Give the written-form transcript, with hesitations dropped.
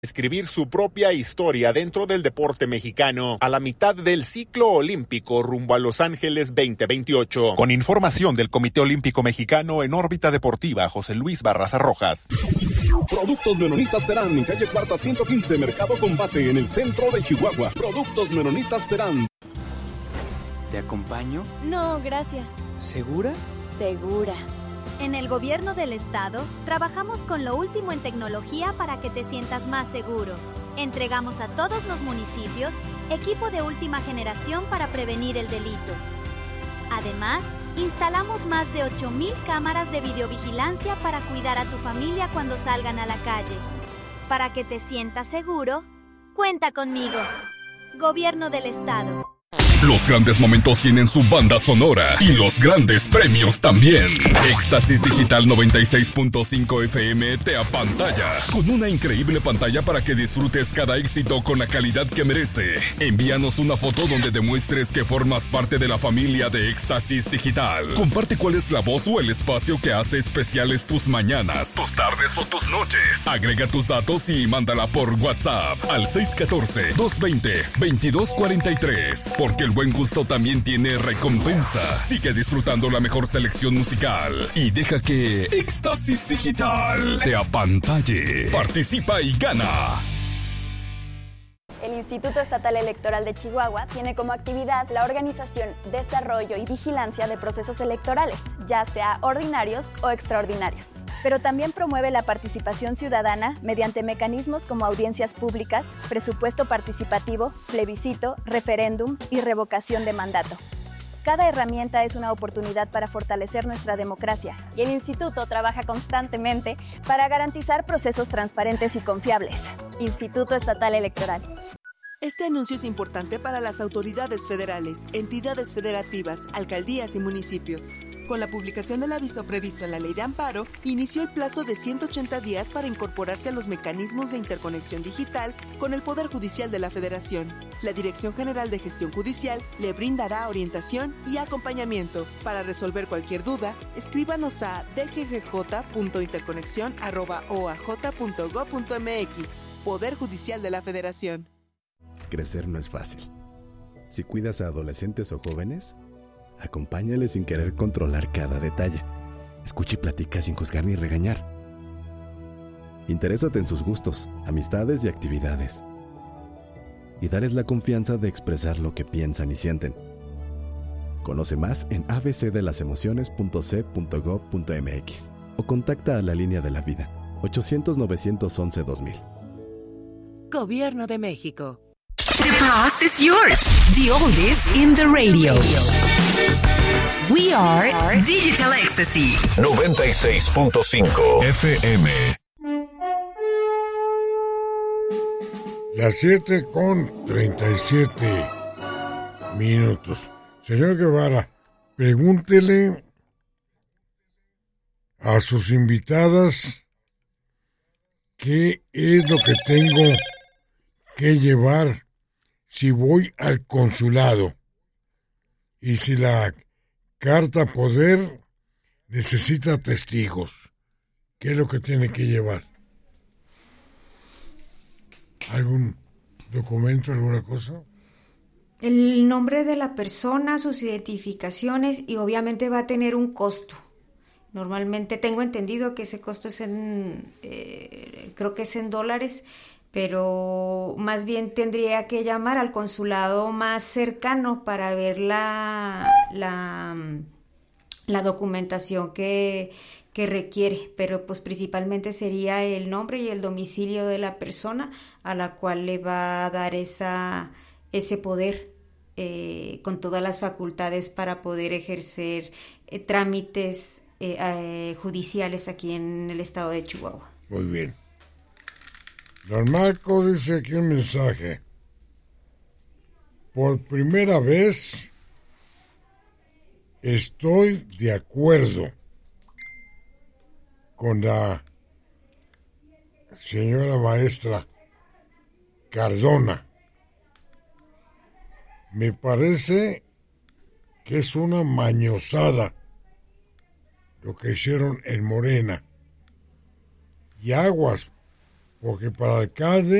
escribir su propia historia dentro del deporte mexicano a la mitad del ciclo olímpico rumbo a Los Ángeles 2028. Con información del Comité Olímpico Mexicano, en órbita deportiva, José Luis Barraza Rojas. Productos Menonitas Terán, en calle Cuarta 115, Mercado Combate, en el centro de Chihuahua. Productos Menonitas Terán. ¿Te acompaño? No, gracias. ¿Segura? Segura. En el gobierno del estado, trabajamos con lo último en tecnología para que te sientas más seguro. Entregamos a todos los municipios equipo de última generación para prevenir el delito. Además, instalamos más de 8,000 cámaras de videovigilancia para cuidar a tu familia cuando salgan a la calle. Para que te sientas seguro, cuenta conmigo. Gobierno del estado. Los grandes momentos tienen su banda sonora y los grandes premios también. Éxtasis Digital 96.5 FM te apantalla con una increíble pantalla para que disfrutes cada éxito con la calidad que merece. Envíanos una foto donde demuestres que formas parte de la familia de Éxtasis Digital. Comparte cuál es la voz o el espacio que hace especiales tus mañanas, tus tardes o tus noches. Agrega tus datos y mándala por WhatsApp al 614-220-2243. Porque el buen gusto también tiene recompensa. Sigue disfrutando la mejor selección musical y deja que Éxtasis Digital te apantalle. Participa y gana. El Instituto Estatal Electoral de Chihuahua tiene como actividad la organización, desarrollo y vigilancia de procesos electorales, ya sea ordinarios o extraordinarios. Pero también promueve la participación ciudadana mediante mecanismos como audiencias públicas, presupuesto participativo, plebiscito, referéndum y revocación de mandato. Cada herramienta es una oportunidad para fortalecer nuestra democracia y el Instituto trabaja constantemente para garantizar procesos transparentes y confiables. Instituto Estatal Electoral. Este anuncio es importante para las autoridades federales, entidades federativas, alcaldías y municipios. Con la publicación del aviso previsto en la Ley de Amparo, inició el plazo de 180 días para incorporarse a los mecanismos de interconexión digital con el Poder Judicial de la Federación. La Dirección General de Gestión Judicial le brindará orientación y acompañamiento. Para resolver cualquier duda, escríbanos a dggj.interconexión@oaj.gov.mx. Poder Judicial de la Federación. Crecer no es fácil. Si cuidas a adolescentes o jóvenes, acompáñales sin querer controlar cada detalle. Escucha y platica sin juzgar ni regañar. Interésate en sus gustos, amistades y actividades. Y darles la confianza de expresar lo que piensan y sienten. Conoce más en abcdelasemociones.c.gov.mx o contacta a la Línea de la Vida, 800-911-2000. Gobierno de México. The past is yours. The oldies in the radio. We are Digital Ecstasy 96.5 FM. Las 7:37. Señor Guevara, pregúntele a sus invitadas qué es lo que tengo que llevar si voy al consulado y si la carta poder necesita testigos. ¿Qué es lo que tiene que llevar? ¿Algún documento, alguna cosa? El nombre de la persona, sus identificaciones y obviamente va a tener un costo. Normalmente tengo entendido que ese costo es creo que es en dólares, pero más bien tendría que llamar al consulado más cercano para ver la documentación que requiere, pero pues principalmente sería el nombre y el domicilio de la persona a la cual le va a dar ese poder con todas las facultades para poder ejercer trámites judiciales aquí en el estado de Chihuahua. Muy bien. Don Marco dice aquí un mensaje. Por primera vez estoy de acuerdo con la señora maestra Cardona. Me parece que es una mañosada lo que hicieron en Morena. Y aguas, Porque para alcalde